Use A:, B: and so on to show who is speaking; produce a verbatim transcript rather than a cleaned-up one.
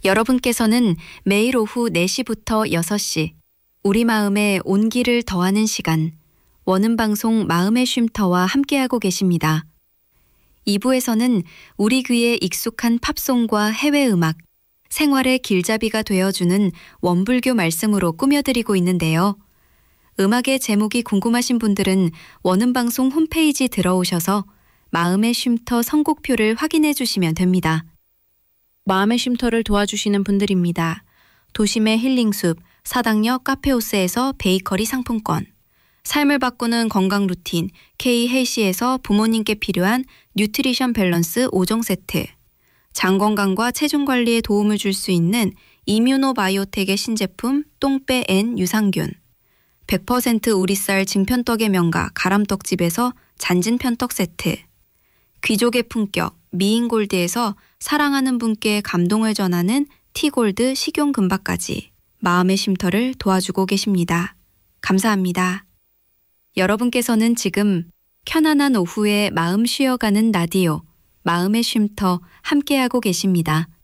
A: 여러분께서는 매일 오후 네 시부터 여섯 시 우리 마음에 온기를 더하는 시간 원음 방송 마음의 쉼터와 함께하고 계십니다. 이 부에서는 우리 귀에 익숙한 팝송과 해외 음악, 생활의 길잡이가 되어주는 원불교 말씀으로 꾸며드리고 있는데요. 음악의 제목이 궁금하신 분들은 원음 방송 홈페이지 들어오셔서 마음의 쉼터 선곡표를 확인해 주시면 됩니다. 마음의 쉼터를 도와주시는 분들입니다. 도심의 힐링숲, 사당역 카페오스에서 베이커리 상품권, 삶을 바꾸는 건강 루틴 K 헬시에서 부모님께 필요한 뉴트리션 밸런스 오 종 세트, 장 건강과 체중 관리에 도움을 줄 수 있는 이뮤노바이오텍의 신제품 똥빼 N 유산균, 백 퍼센트 우리쌀 증편떡의 명가 가람떡집에서 잔진편떡 세트, 귀족의 품격 미인골드에서 사랑하는 분께 감동을 전하는 티골드 식용금박까지 마음의 쉼터를 도와주고 계십니다. 감사합니다. 여러분께서는 지금 편안한 오후에 마음 쉬어가는 라디오 마음의 쉼터 함께하고 계십니다.